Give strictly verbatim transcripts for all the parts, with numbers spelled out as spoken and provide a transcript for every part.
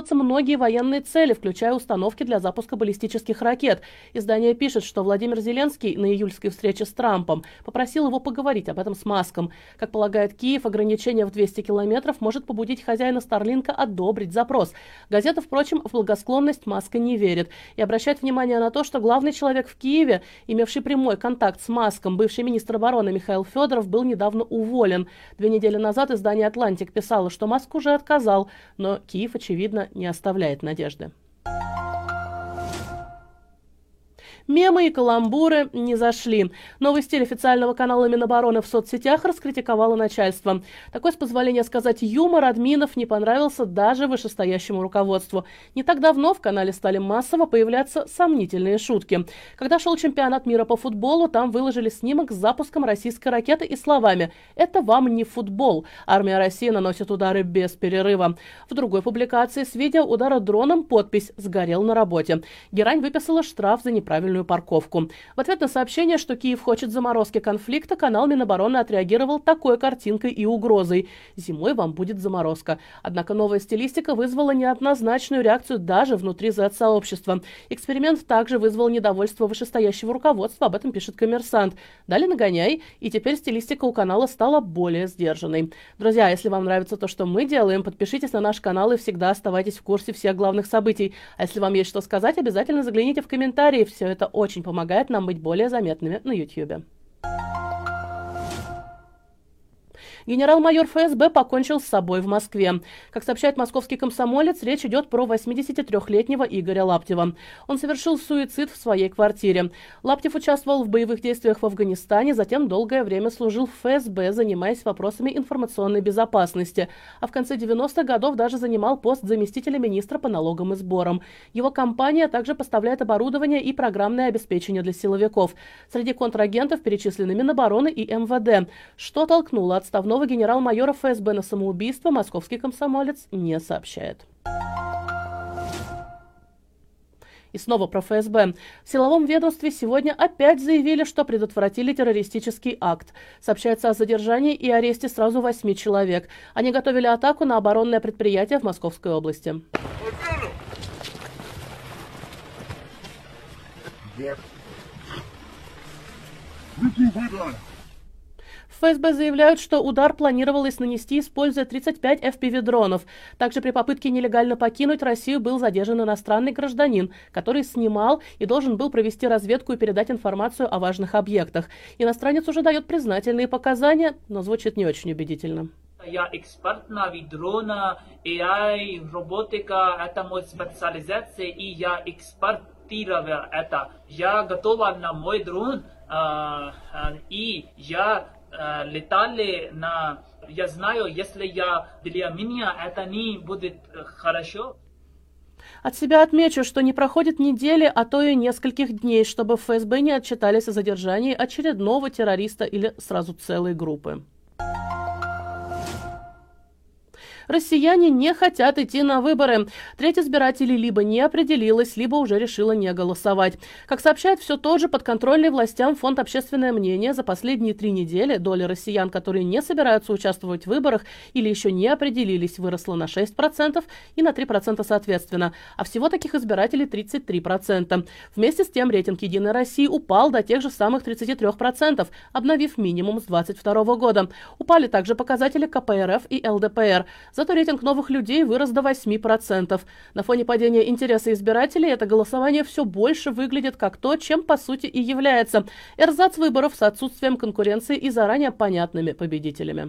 использоваться многие военные цели, включая установки для запуска баллистических ракет. Издание пишет, что Владимир Зеленский на июльской встрече с Трампом попросил его поговорить об этом с Маском. Как полагает Киев, ограничение в двести километров может побудить хозяина Старлинка одобрить запрос. Газета, впрочем, в благосклонность Маска не верит и обращает внимание на то, что главный человек в Киеве, имевший прямой контакт с Маском, бывший министр обороны Михаил Федоров, был недавно уволен. Две недели назад издание «Атлантик» писало, что Маск уже отказал, но Киев, очевидно, не оставляет надежды. Мемы и каламбуры не зашли. Новый стиль официального канала Минобороны в соцсетях раскритиковало начальство. Такой, с позволения сказать, юмор админов не понравился даже вышестоящему руководству. Не так давно в канале стали массово появляться сомнительные шутки. Когда шел чемпионат мира по футболу, там выложили снимок с запуском российской ракеты и словами «Это вам не футбол. Армия России наносит удары без перерыва». В другой публикации с видео удара дроном подпись «Сгорел на работе». Герань выписала штраф за неправильную парковку. В ответ на сообщение, что Киев хочет заморозки конфликта, канал Минобороны отреагировал такой картинкой и угрозой: «Зимой вам будет заморозка». Однако новая стилистика вызвала неоднозначную реакцию даже внутри зет-сообщества. Эксперимент также вызвал недовольство вышестоящего руководства, об этом пишет «Коммерсант». Дали нагоняй, и теперь стилистика у канала стала более сдержанной. Друзья, если вам нравится то, что мы делаем, подпишитесь на наш канал и всегда оставайтесь в курсе всех главных событий. А если вам есть что сказать, обязательно загляните в комментарии. Все это очень помогает нам быть более заметными на ютьюбе. Генерал-майор эф эс бэ покончил с собой в Москве. Как сообщает московский «Комсомолец», речь идет про восьмидесятитрёхлетнего Игоря Лаптева. Он совершил суицид в своей квартире. Лаптев участвовал в боевых действиях в Афганистане, затем долгое время служил в эф эс бэ, занимаясь вопросами информационной безопасности. А в конце девяностых годов даже занимал пост заместителя министра по налогам и сборам. Его компания также поставляет оборудование и программное обеспечение для силовиков. Среди контрагентов перечислены Минобороны и эм вэ дэ. Что толкнуло отставного генерал-майора эф эс бэ на самоубийство, московский «Комсомолец» не сообщает. И снова про эф эс бэ. В силовом ведомстве сегодня опять заявили, что предотвратили террористический акт. Сообщается о задержании и аресте сразу восьми человек. Они готовили атаку на оборонное предприятие в Московской области. В эф эс бэ заявляют, что удар планировалось нанести, используя тридцать пять эф пи ви-дронов. Также при попытке нелегально покинуть Россию был задержан иностранный гражданин, который снимал и должен был провести разведку и передать информацию о важных объектах. Иностранец уже дает признательные показания, но звучит не очень убедительно. Я эксперт на дрона, эй ай, роботика, это моя специализация, и я экспортировал это. Я готова на мой дрон, и я летали на... Я знаю, если я для меня это не будет хорошо. От себя отмечу, что не проходит недели, а то и нескольких дней, чтобы в эф эс бэ не отчитались о задержании очередного террориста или сразу целой группы. Россияне не хотят идти на выборы. Треть избирателей либо не определилась, либо уже решила не голосовать. Как сообщает все тот же подконтрольный властям фонд «Общественное мнение», за последние три недели доля россиян, которые не собираются участвовать в выборах или еще не определились, выросла на шесть процентов и на три процента соответственно. А всего таких избирателей тридцать три процента. Вместе с тем рейтинг «Единой России» упал до тех же самых тридцати трёх процентов, обновив минимум с двадцать второго года. Упали также показатели ка пэ эр эф и эл дэ пэ эр. Зато рейтинг новых людей вырос до восьми процентов. На фоне падения интереса избирателей это голосование все больше выглядит как то, чем по сути и является. Эрзац выборов с отсутствием конкуренции и заранее понятными победителями.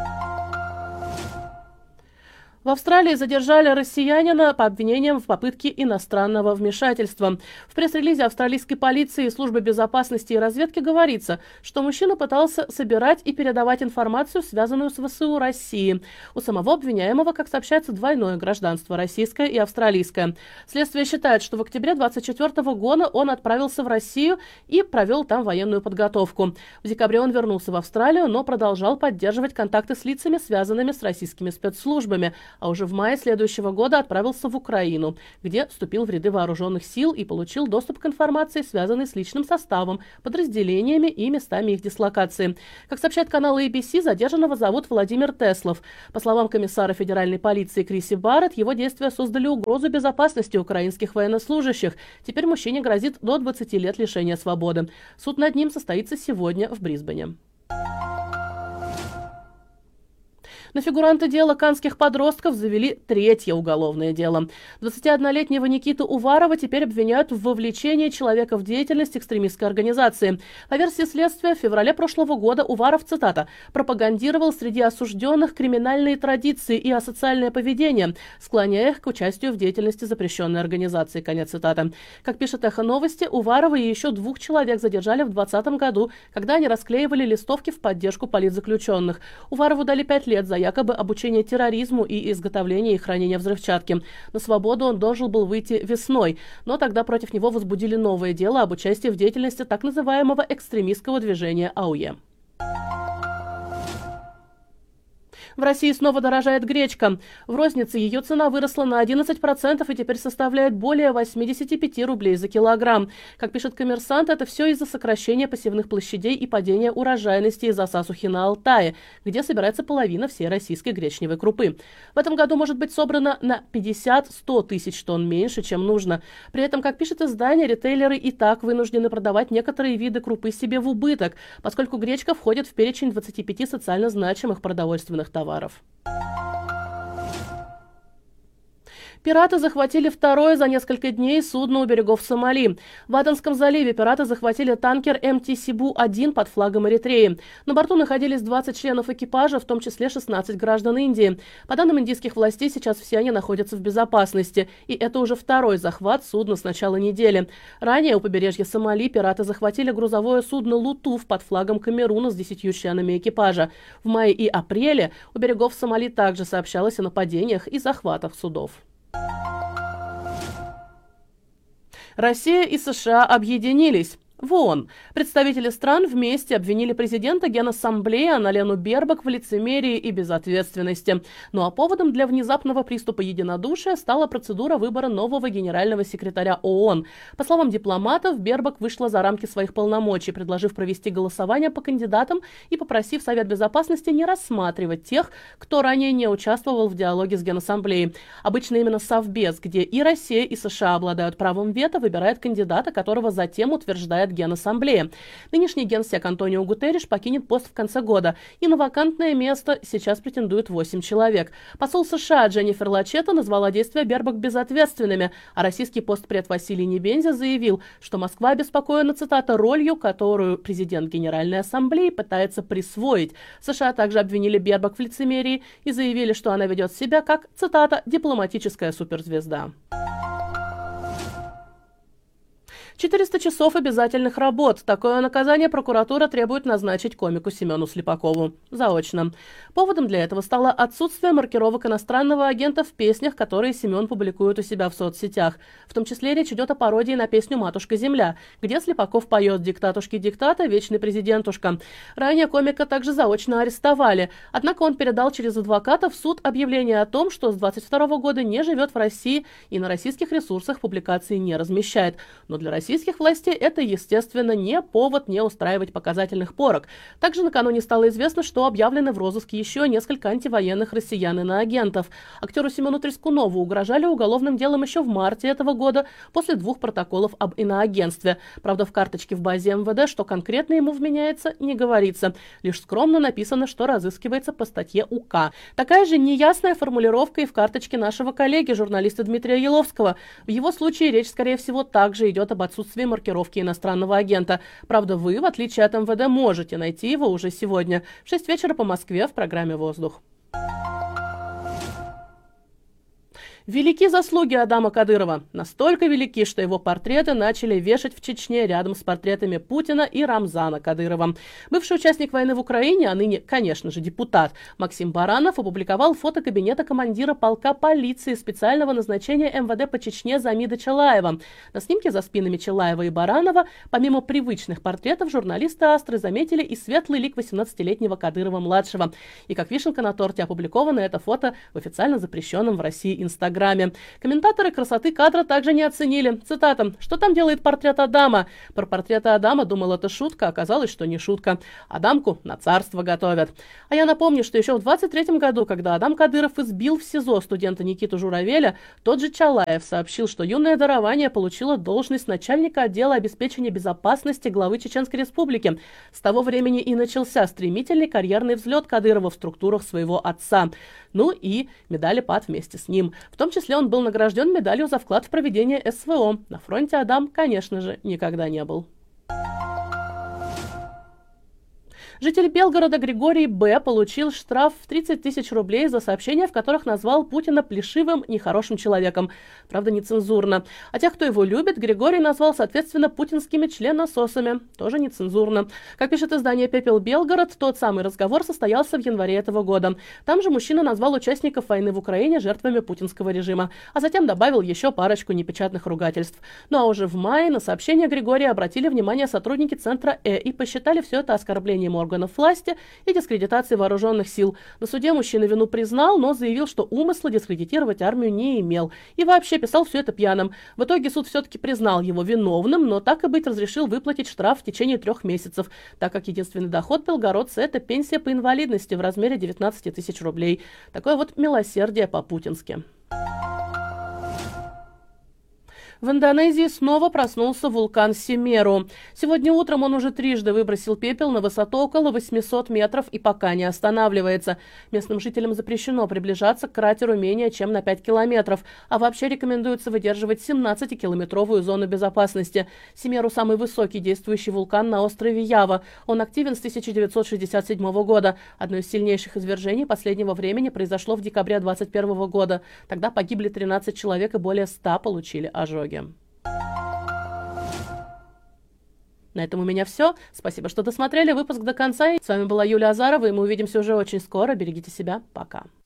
В Австралии задержали россиянина по обвинениям в попытке иностранного вмешательства. В пресс-релизе австралийской полиции и службы безопасности и разведки говорится, что мужчина пытался собирать и передавать информацию, связанную с вэ эс у России. У самого обвиняемого, как сообщается, двойное гражданство – российское и австралийское. Следствие считает, что в октябре двадцать четвёртого года он отправился в Россию и провел там военную подготовку. В декабре он вернулся в Австралию, но продолжал поддерживать контакты с лицами, связанными с российскими спецслужбами. а уже в мае следующего года отправился в Украину, где вступил в ряды вооруженных сил и получил доступ к информации, связанной с личным составом, подразделениями и местами их дислокации. Как сообщает канал эй би си, задержанного зовут Владимир Теслов. По словам комиссара федеральной полиции Криси Барретт, его действия создали угрозу безопасности украинских военнослужащих. Теперь мужчине грозит до двадцати лет лишения свободы. Суд над ним состоится сегодня в Брисбене. На фигуранта дела канских подростков завели третье уголовное дело. двадцатиоднолетнего Никиту Уварова теперь обвиняют в вовлечении человека в деятельность экстремистской организации. По версии следствия, в феврале прошлого года Уваров, цитата, «пропагандировал среди осужденных криминальные традиции и асоциальное поведение, склоняя их к участию в деятельности запрещенной организации». Конец цитаты. Как пишет Эхо Новости, Уварова и еще двух человек задержали в двадцатом году, когда они расклеивали листовки в поддержку политзаключенных. Уварову дали пять лет за якобы обучение терроризму и изготовление и хранение взрывчатки. На свободу он должен был выйти весной, но тогда против него возбудили новое дело об участии в деятельности так называемого экстремистского движения АУЕ. В России снова дорожает гречка. В рознице ее цена выросла на одиннадцать процентов и теперь составляет более восьмидесяти пяти рублей за килограмм. Как пишет «Коммерсант», это все из-за сокращения посевных площадей и падения урожайности из-за засухи на Алтае, где собирается половина всей российской гречневой крупы. В этом году может быть собрано на пятьдесят-сто тысяч тонн меньше, чем нужно. При этом, как пишет издание, ритейлеры и так вынуждены продавать некоторые виды крупы себе в убыток, поскольку гречка входит в перечень двадцати пяти социально значимых продовольственных товаров. Товаров. Пираты захватили второе за несколько дней судно у берегов Сомали. В Аденском заливе пираты захватили танкер эм ти Сибу один под флагом Эритреи. На борту находились двадцать членов экипажа, в том числе шестнадцать граждан Индии. По данным индийских властей, сейчас все они находятся в безопасности. И это уже второй захват судна с начала недели. Ранее у побережья Сомали пираты захватили грузовое судно «Лутуф» под флагом Камеруна с десятью членами экипажа. В мае и апреле у берегов Сомали также сообщалось о нападениях и захватах судов. Россия и США объединились. В ООН представители стран вместе обвинили президента Генассамблеи Анналену Бербак в лицемерии и безответственности. Ну а поводом для внезапного приступа единодушия стала процедура выбора нового генерального секретаря ООН. По словам дипломатов, Бербак вышла за рамки своих полномочий, предложив провести голосование по кандидатам и попросив Совет Безопасности не рассматривать тех, кто ранее не участвовал в диалоге с Генассамблеей. Обычно именно Совбез, где и Россия, и США обладают правом вето, выбирает кандидата, которого затем утверждает Генассамблея. Нынешний генсек Антонио Гутерриш покинет пост в конце года, и на вакантное место сейчас претендует восемь человек. Посол США Дженнифер Лачетта назвала действия Бербак безответственными, а российский постпред Василий Небензя заявил, что Москва обеспокоена, цитата, ролью, которую президент Генеральной Ассамблеи пытается присвоить. США также обвинили Бербак в лицемерии и заявили, что она ведет себя как, цитата, дипломатическая суперзвезда. четыреста часов обязательных работ. Такое наказание прокуратура требует назначить комику Семену Слепакову. Заочно. Поводом для этого стало отсутствие маркировок иностранного агента в песнях, которые Семен публикует у себя в соцсетях. В том числе речь идет о пародии на песню «Матушка Земля», где Слепаков поет «Диктатушки диктата, вечный президентушка». Ранее комика также заочно арестовали. Однако он передал через адвоката в суд объявление о том, что с двадцать второго года не живет в России и на российских ресурсах публикации не размещает. Но для России Российских властей это, естественно, не повод не устраивать показательных порок. Также накануне стало известно, что объявлены в розыске еще несколько антивоенных россиян иноагентов. Актеру Семену Трескунову угрожали уголовным делом еще в марте этого года после двух протоколов об иноагентстве. Правда, в карточке в базе эм вэ дэ, что конкретно ему вменяется, не говорится. Лишь скромно написано, что разыскивается по статье УК. Такая же неясная формулировка и в карточке нашего коллеги, журналиста Дмитрия Еловского. В его случае речь, скорее всего, также идет об отсутствии маркировки иностранного агента. Правда, вы, в отличие от эм вэ дэ, можете найти его уже сегодня в шесть вечера по Москве в программе «Воздух». Велики заслуги Адама Кадырова. Настолько велики, что его портреты начали вешать в Чечне рядом с портретами Путина и Рамзана Кадырова. Бывший участник войны в Украине, а ныне, конечно же, депутат Максим Баранов опубликовал фото кабинета командира полка полиции специального назначения эм вэ дэ по Чечне Замида Челаева. На снимке за спинами Челаева и Баранова, помимо привычных портретов, журналисты Астры заметили и светлый лик восемнадцатилетнего Кадырова-младшего. И как вишенка на торте опубликовано это фото в официально запрещенном в России Инстаграме. Комментаторы красоты кадра также не оценили. Цитата: «Что там делает портрет Адама?» Про портрет Адама думал, это шутка, оказалось, что не шутка. Адамку на царство готовят. А я напомню, что еще в двадцать третьем году, когда Адам Кадыров избил в СИЗО студента Никиту Журавеля, тот же Чалаев сообщил, что юное дарование получило должность начальника отдела обеспечения безопасности главы Чеченской Республики. С того времени и начался стремительный карьерный взлет Кадырова в структурах своего отца. Ну и медали ПАД вместе с ним. В том числе он был награжден медалью за вклад в проведение эс вэ о. На фронте Адам, конечно же, никогда не был. Житель Белгорода Григорий Б. получил штраф в тридцать тысяч рублей за сообщения, в которых назвал Путина плешивым, нехорошим человеком. Правда, нецензурно. А тех, кто его любит, Григорий назвал, соответственно, путинскими членососами. Тоже нецензурно. Как пишет издание «Пепел Белгород», тот самый разговор состоялся в январе этого года. Там же мужчина назвал участников войны в Украине жертвами путинского режима, а затем добавил еще парочку непечатных ругательств. Ну а уже в мае на сообщение Григория обратили внимание сотрудники центра Э и посчитали все это оскорблением органов власти и дискредитации вооруженных сил. На суде мужчина вину признал, но заявил, что умысла дискредитировать армию не имел. И вообще писал все это пьяным. В итоге суд все-таки признал его виновным, но так и быть разрешил выплатить штраф в течение трех месяцев, так как единственный доход белгородца – это пенсия по инвалидности в размере девятнадцать тысяч рублей. Такое вот милосердие по-путински. В Индонезии снова проснулся вулкан Семеру. Сегодня утром он уже трижды выбросил пепел на высоту около восьмисот метров и пока не останавливается. Местным жителям запрещено приближаться к кратеру менее чем на пять километров, а вообще рекомендуется выдерживать семнадцатикилометровую зону безопасности. Семеру – самый высокий действующий вулкан на острове Ява. Он активен с тысяча девятьсот шестьдесят седьмого года. Одно из сильнейших извержений последнего времени произошло в декабре двадцать первого года. Тогда погибли тринадцать человек и более ста получили ожоги. На этом у меня все. Спасибо, что досмотрели выпуск до конца. С вами была Юлия Азарова, и мы увидимся уже очень скоро. Берегите себя. Пока.